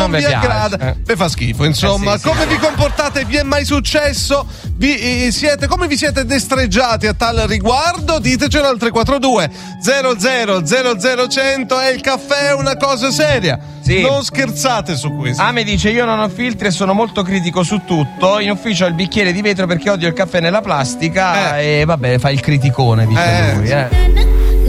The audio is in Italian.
non vi aggrada, vi fa schifo, insomma. Sì, come vi comportate? Vi è mai successo? Come vi siete destreggiati a tal riguardo? Ditecelo al 342 00 00 è il caffè, è una cosa seria. Sì. Non scherzate su questo. Ame dice: io non ho filtri e sono molto critico su tutto. In ufficio ho il bicchiere di vetro perché odio il caffè nella plastica. E vabbè, fa il criticone, dice lui.